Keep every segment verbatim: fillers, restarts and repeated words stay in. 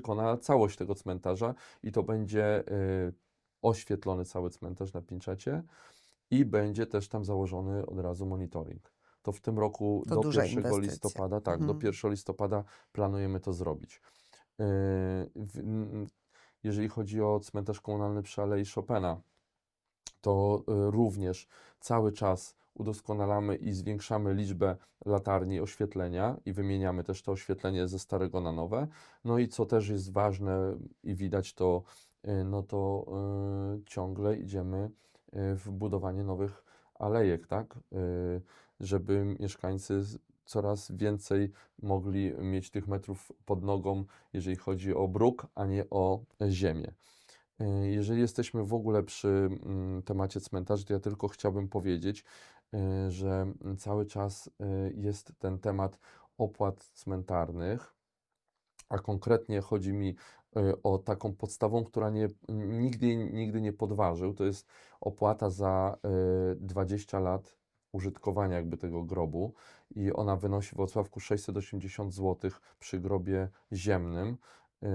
wykona całość tego cmentarza i to będzie y, oświetlony cały cmentarz na pinczecie i będzie też tam założony od razu monitoring. To w tym roku To do duża pierwszego inwestycja. listopada, tak, do Mhm. pierwszego listopada planujemy to zrobić. Yy, w, n- jeżeli chodzi o cmentarz komunalny przy Alei Chopina, to y, również cały czas udoskonalamy i zwiększamy liczbę latarni oświetlenia i wymieniamy też to oświetlenie ze starego na nowe. No i co też jest ważne i widać to, y, no to y, ciągle idziemy y, w budowanie nowych alejek, tak? Y, żeby mieszkańcy z- coraz więcej mogli mieć tych metrów pod nogą, jeżeli chodzi o bruk, a nie o ziemię. E, Jeżeli jesteśmy w ogóle przy mm, temacie cmentarzy, to ja tylko chciałbym powiedzieć, e, że mm, cały czas e, jest ten temat opłat cmentarnych, a konkretnie chodzi mi e, o taką podstawą, która nie, nigdy, nigdy nie podważył. To jest opłata za e, dwadzieścia lat użytkowania jakby tego grobu i ona wynosi w Wrocławku sześćset osiemdziesiąt złotych przy grobie ziemnym. e,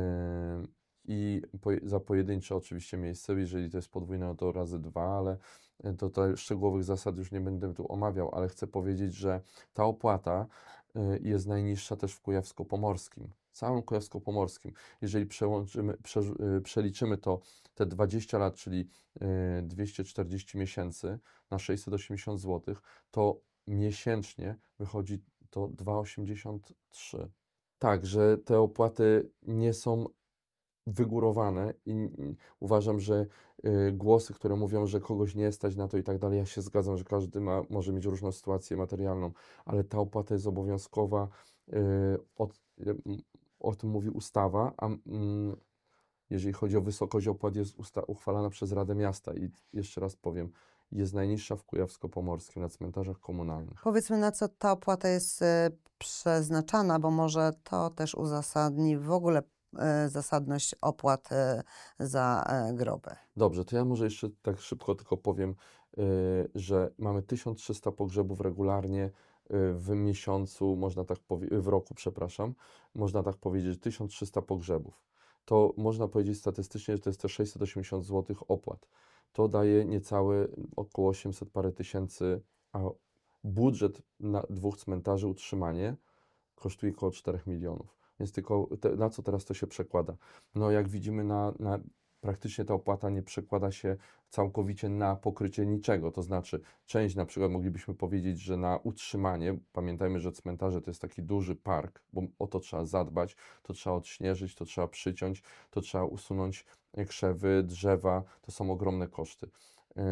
I po, za pojedyncze oczywiście miejsce, jeżeli to jest podwójne, no to razy dwa, ale e, to tutaj szczegółowych zasad już nie będę tu omawiał, ale chcę powiedzieć, że ta opłata e, jest najniższa też w Kujawsko-Pomorskim, całym Kujawsko-Pomorskim. Jeżeli przełączymy, prze, e, przeliczymy to te dwadzieścia lat, czyli e, dwieście czterdzieści miesięcy na sześćset osiemdziesiąt złotych, to miesięcznie wychodzi to dwa przecinek osiemdziesiąt trzy. Tak, że te opłaty nie są wygórowane i i uważam, że y, głosy, które mówią, że kogoś nie stać na to i tak dalej, ja się zgadzam, że każdy ma, może mieć różną sytuację materialną, ale ta opłata jest obowiązkowa, y, od, y, m, o tym mówi ustawa, a mm, jeżeli chodzi o wysokość opłat, jest usta- uchwalana przez Radę Miasta i jeszcze raz powiem, jest najniższa w Kujawsko-Pomorskim na cmentarzach komunalnych. Powiedzmy, na co ta opłata jest e, przeznaczana, bo może to też uzasadni w ogóle e, zasadność opłat e, za e, groby. Dobrze, to ja może jeszcze tak szybko tylko powiem, y, że mamy tysiąc trzysta pogrzebów regularnie y, w miesiącu, można tak powiedzieć, w roku, przepraszam, można tak powiedzieć, tysiąc trzysta pogrzebów. To można powiedzieć statystycznie, że to jest te sześćset osiemdziesiąt złotych opłat. To daje niecałe około osiemset parę tysięcy, a budżet na dwóch cmentarzy utrzymanie kosztuje około czterech milionów. Więc tylko te, na co teraz to się przekłada? No jak widzimy, na, na praktycznie ta opłata nie przekłada się całkowicie na pokrycie niczego. To znaczy, część na przykład moglibyśmy powiedzieć, że na utrzymanie, pamiętajmy, że cmentarze to jest taki duży park, bo o to trzeba zadbać, to trzeba odśnieżyć, to trzeba przyciąć, to trzeba usunąć krzewy, drzewa, to są ogromne koszty. Yy,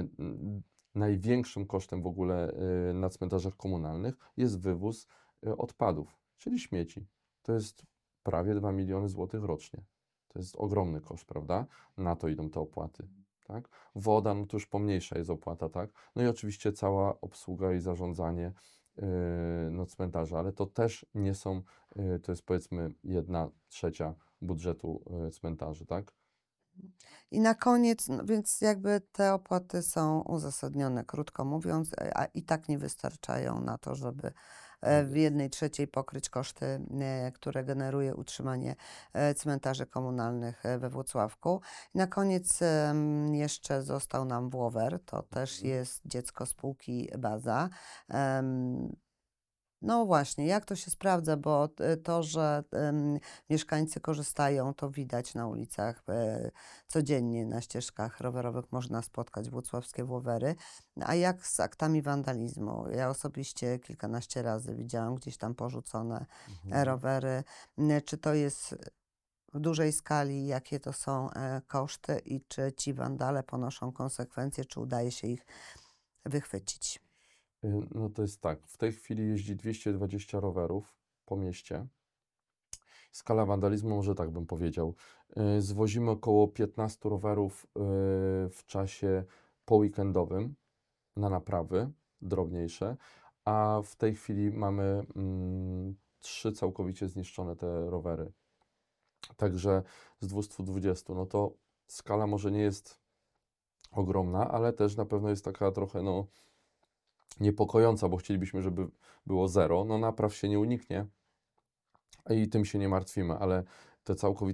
Największym kosztem w ogóle yy, na cmentarzach komunalnych jest wywóz yy, odpadów, czyli śmieci. To jest prawie dwa miliony złotych rocznie. To jest ogromny koszt, prawda? Na to idą te opłaty, tak? Woda, no to już pomniejsza jest opłata, tak? No i oczywiście cała obsługa i zarządzanie yy, no, cmentarza, ale to też nie są, yy, to jest powiedzmy jedna trzecia budżetu yy, cmentarzy, tak? I na koniec, no więc jakby te opłaty są uzasadnione, krótko mówiąc, e, a i tak nie wystarczają na to, żeby e, Tak w jest. jednej trzeciej pokryć koszty, e, które generuje utrzymanie e, cmentarzy komunalnych e, we Włocławku. I na koniec em, jeszcze został nam Włower, to też Mhm. jest dziecko spółki Baza. Em, No właśnie, jak to się sprawdza, bo t- to, że em, mieszkańcy korzystają, to widać na ulicach e, codziennie, na ścieżkach rowerowych można spotkać włocławskie Włowery. A jak z aktami wandalizmu? Ja osobiście kilkanaście razy widziałam gdzieś tam porzucone e, Mhm. rowery. N- Czy to jest w dużej skali, jakie to są e, koszty i czy ci wandale ponoszą konsekwencje, czy udaje się ich wychwycić? Y, No to jest tak, w tej chwili jeździ dwieście dwadzieścia rowerów po mieście. Skala wandalizmu, może tak bym powiedział. Y, Zwozimy około piętnaście rowerów y, w czasie poweekendowym na naprawy drobniejsze, a w tej chwili mamy mm, trzy całkowicie zniszczone te rowery. Także z dwieście dwadzieścia, no to skala może nie jest ogromna, ale też na pewno jest taka trochę no, niepokojąca, bo chcielibyśmy, żeby było zero. No napraw się nie uniknie i tym się nie martwimy, ale te całkowicie